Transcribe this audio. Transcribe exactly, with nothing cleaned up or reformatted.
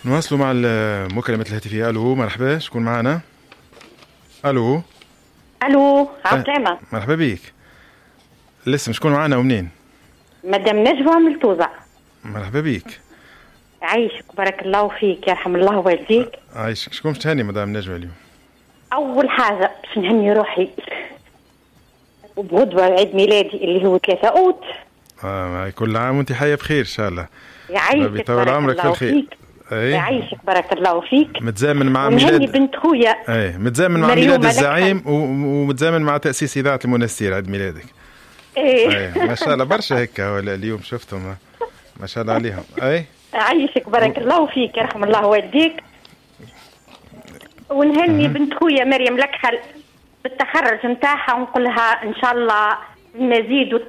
نواصلوا مع المكالمة الهاتفية. الو مرحبا، شكون معنا؟ الو الو عسلامة. أه. مرحبا بيك. الاسم شكون معنا ومنين؟ مدام نجوى من التوزع. مرحبا بيك. عايشك بارك الله فيك، يرحم الله والديك. عايشك. شكون باش تهني مدام نجوى اليوم؟ اول حاجه باش نهني روحي وبغدوه عيد ميلادي اللي هو ثلاثة اوت. اه كل عام وانت حيه بخير ان شاء الله. يعيشك بارك عمرك الله فيك. اي يعيشك بارك الله فيك. متزامن مع ونهني ميلاد بنت خويا. اي متزامن مع ميلاد الزعيم ومتزامن مع تاسيس اذاعه المنستير عيد ميلادك. ايه ما شاء الله برشا هيك ولا اليوم شفتهم ما شاء الله عليهم. اي يعيشك بارك الله فيك، يرحم الله والديك. ونهني أه. بنت خويا مريم لكحل بالتخرج نتاعها ونقول لها ان شاء الله المزيد